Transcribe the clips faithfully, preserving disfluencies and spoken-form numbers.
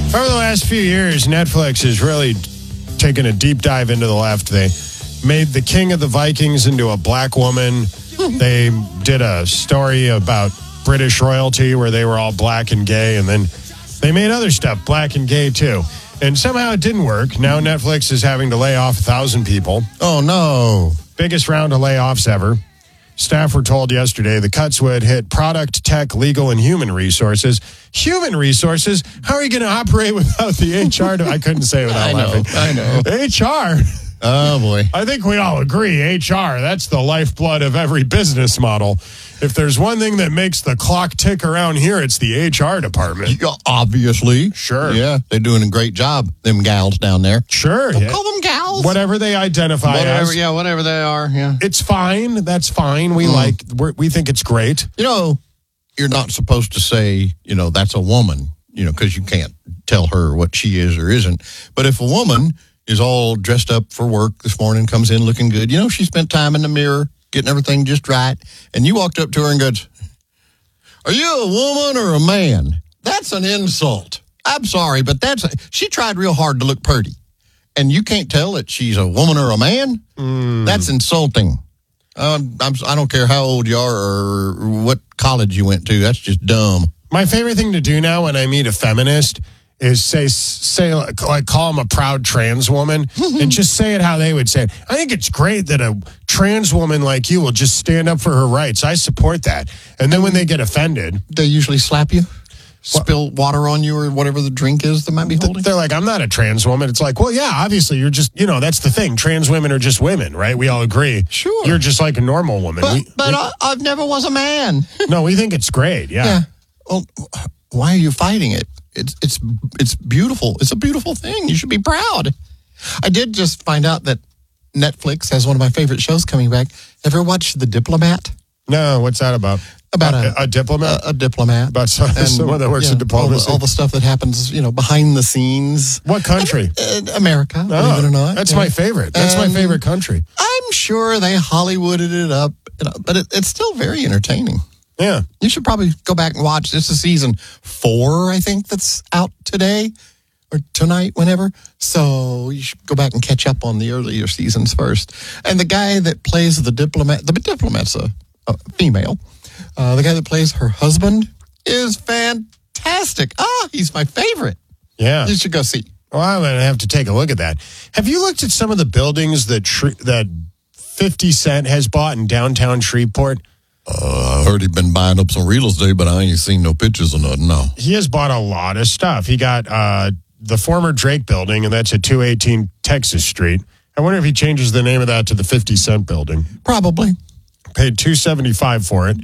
Over the last few years, Netflix has really taken a deep dive into the left. They made the king of the Vikings into a black woman. They did a story about British royalty where they were all black and gay, and then they made other stuff black and gay too. And somehow it didn't work. Now Netflix is having to lay off a thousand people. Oh, no. Biggest round of layoffs ever. Staff were told yesterday the cuts would hit product, tech, legal, and human resources. Human resources? How are you going to operate without the H R? I couldn't say it without I laughing. know, I know. H R? Oh, boy. I think we all agree H R, that's the lifeblood of every business model. If there's one thing that makes the clock tick around here, it's the H R department. Yeah, obviously. Sure. Yeah, they're doing a great job, them gals down there. Sure. Don't yeah. call them gals. Whatever they identify Whatever, as. yeah, whatever they are, yeah. It's fine. That's fine. We Mm. like, we're, we think it's great. You know, you're not supposed to say, you know, that's a woman, you know, because you can't tell her what she is or isn't. But if a woman is all dressed up for work this morning, comes in looking good, you know, she spent time in the mirror, getting everything just right, and you walked up to her and goes, "Are you a woman or a man?" That's an insult. I'm sorry, but that's a, she tried real hard to look pretty, and you can't tell that she's a woman or a man. Mm. That's insulting. Um, I'm, I don't care how old you are or what college you went to. That's just dumb. My favorite thing to do now when I meet a feminist is say, say like, like call them a proud trans woman and just say it how they would say it. I think it's great that a trans woman like you will just stand up for her rights. I support that. And then when they get offended, They usually slap you, spill water on you, or whatever the drink is that might be holding. they're like, "I'm not a trans woman." It's like, well, yeah, obviously you're just, you know, that's the thing. Trans women are just women, right? We all agree. Sure. You're just like a normal woman. But, we, but we, I, I've never was a man. no, we think it's great. Yeah. Yeah. Well, why are you fighting it? It's it's it's beautiful. It's a beautiful thing. You should be proud. I did just find out that Netflix has one of my favorite shows coming back. Ever watched The Diplomat? No, what's that about? About a, a, a diplomat? a, a diplomat. About some, And, someone that works yeah, in diplomacy? All the, all the stuff that happens, you know, behind the scenes. What country? Uh, America, Oh, believe it or not. that's Yeah. my favorite. That's And my favorite country. I'm sure they Hollywooded it up, you know, but it, it's still very entertaining. Yeah. You should probably go back and watch. This is season four, I think, that's out today or tonight, whenever. So you should go back and catch up on the earlier seasons first. And the guy that plays the diplomat, the diplomat's a, a female. Uh, the guy that plays her husband is fantastic. Ah, he's my favorite. Yeah. You should go see. Well, I'm going to have to take a look at that. Have you looked at some of the buildings that Shre- that fifty Cent has bought in downtown Shreveport? Uh, I heard he'd been buying up some real estate, but I ain't seen no pictures or nothing, no. He has bought a lot of stuff. He got uh, the former Drake building, and that's at two eighteen Texas Street. I wonder if he changes the name of that to the fifty Cent building. Probably. Paid two seventy-five for it.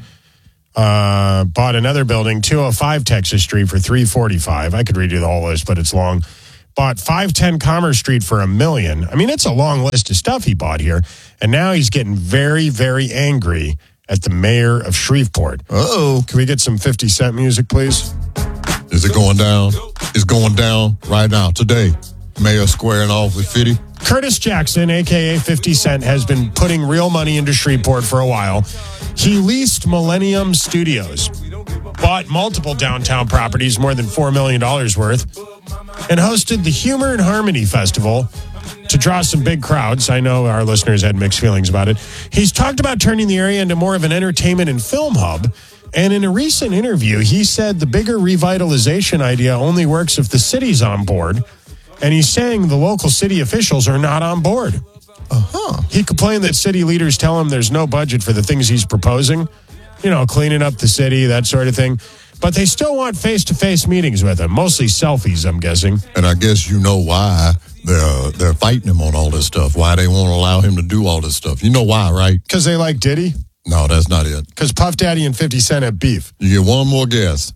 Uh, bought another building, two oh five Texas Street for three forty-five. I could read you the whole list, but it's long. Bought five ten Commerce Street for a million. I mean, it's a long list of stuff he bought here. And now he's getting very, very angry at the mayor of Shreveport. Uh-oh. Can we get some fifty Cent music, please? Is it going down? It's going down right now, today. Mayor squaring off with fifty. Curtis Jackson, a k a. fifty Cent, has been putting real money into Shreveport for a while. He leased Millennium Studios, bought multiple downtown properties, more than four million dollars worth, and hosted the Humor and Harmony Festival to draw some big crowds. I know our listeners had mixed feelings about it. He's talked about turning the area into more of an entertainment and film hub. And in a recent interview, he said the bigger revitalization idea only works if the city's on board. And he's saying the local city officials are not on board. Uh-huh. He complained that city leaders tell him there's no budget for the things he's proposing. You know, cleaning up the city, that sort of thing. But they still want face-to-face meetings with him. Mostly selfies, I'm guessing. And I guess you know why they're, they're fighting him on all this stuff. Why they won't allow him to do all this stuff. You know why, right? Because they like Diddy? No, that's not it. Because Puff Daddy and fifty Cent have beef. You get one more guess.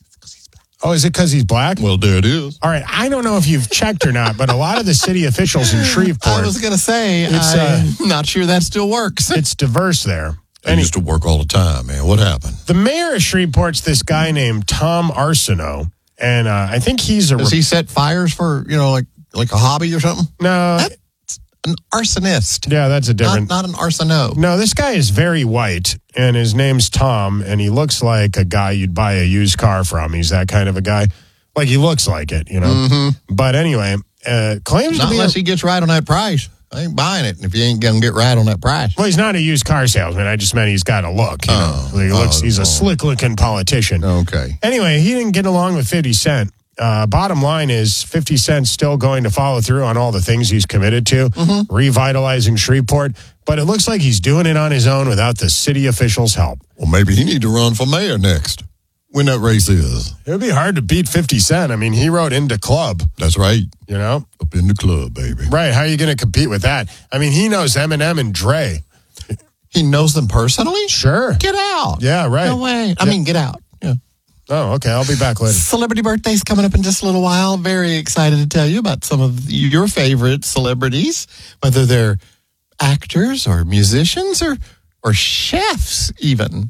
Oh, is it because he's black? Well, there it is. All right, I don't know if you've checked or not, but a lot of the city officials in Shreveport, I was going to say, It's, uh, I'm not sure that still works. it's diverse there. I used to work all the time, man. What happened? The mayor of Shreveport's this guy named Tom Arsenault, and uh, I think he's a... Does he set fires for, you know, like like a hobby or something? No. That's an arsonist. Yeah, that's a different... Not, not an arsenault. No, this guy is very white, and his name's Tom, and he looks like a guy you'd buy a used car from. He's that kind of a guy. Like he looks like it, you know. Mm-hmm. But anyway, uh, claims Not to be unless a, he gets right on that price. I ain't buying it if you ain't going to get right on that price. well, he's not a used car salesman. I just meant he's got a look. You Oh, know? He looks. oh, he's oh. a slick-looking politician. Okay. Anyway, he didn't get along with fifty Cent. Uh, bottom line is fifty Cent's still going to follow through on all the things he's committed to, Mm-hmm. revitalizing Shreveport. But it looks like he's doing it on his own without the city officials' help. Well, maybe he need to run for mayor next when that race is. It would be hard to beat fifty Cent. I mean, he wrote Into Club, That's right. you know? Up in the club, baby. Right, how are you going to compete with that? I mean, he knows Eminem and Dre. He knows them personally? Sure. Get out. Yeah, right. No way. I Yeah. mean, get out. Yeah. Oh, okay, I'll be back later. Celebrity birthdays coming up in just a little while. Very excited to tell you about some of your favorite celebrities, whether they're actors or musicians or or chefs even.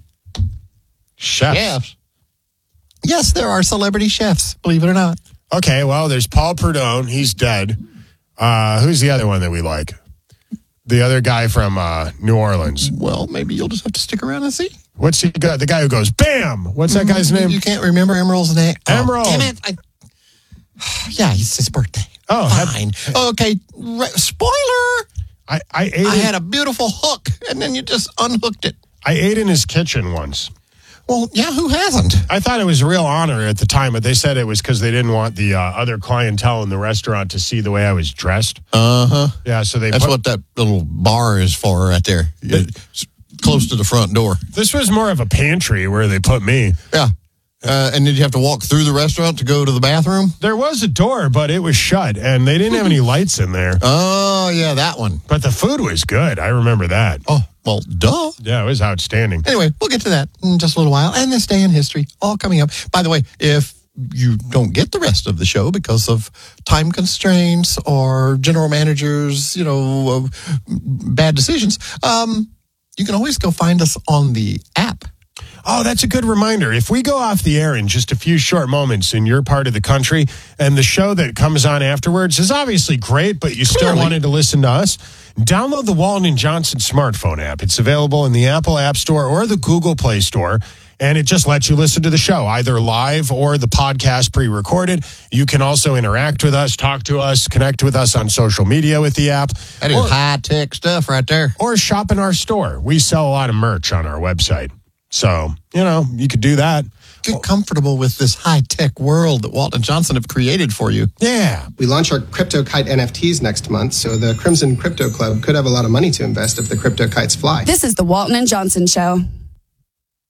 Chefs. Chefs. Yes, there are celebrity chefs, believe it or not. Okay, well, there's Paul Prudhomme. He's dead. Uh, who's the other one that we like? The other guy from uh, New Orleans. Well, maybe you'll just have to stick around and see. What's he got? The guy who goes, bam! What's that guy's name? You can't remember Emerald's name? Emerald. Oh, damn it. I, yeah, it's his birthday. Oh, fine. Okay, re- spoiler. I, I ate I in, had a beautiful hook, and then you just unhooked it. I ate in his kitchen once. Well, yeah, who hasn't? I thought it was a real honor at the time, but they said it was because they didn't want the uh, other clientele in the restaurant to see the way I was dressed. Uh-huh. Yeah, so they That's put, what that little bar is for right there. It's close to the front door. this was more of a pantry where they put me. Yeah. Uh, and did you have to walk through the restaurant to go to the bathroom? There was a door, but it was shut, and they didn't have any lights in there. Oh, yeah, that one. But the food was good. I remember that. Oh, well, duh. Yeah, it was outstanding. Anyway, we'll get to that in just a little while. And this day in history, all coming up. By the way, if you don't get the rest of the show because of time constraints or general managers, you know, uh, bad decisions, um, you can always go find us on the app. Oh, that's a good reminder. If we go off the air in just a few short moments in your part of the country, and the show that comes on afterwards is obviously great, but you still Clearly. wanted to listen to us, download the Walton and Johnson smartphone app. It's available in the Apple App Store or the Google Play Store, and it just lets you listen to the show, either live or the podcast pre-recorded. You can also interact with us, talk to us, connect with us on social media with the app. That is or, high-tech stuff right there. or shop in our store. We sell a lot of merch on our website. So, you know, you could do that. Get comfortable with this high-tech world that Walton and Johnson have created for you. Yeah. We launch our CryptoKite N F Ts next month, so the Crimson Crypto Club could have a lot of money to invest if the crypto kites fly. This is the Walton and Johnson Show.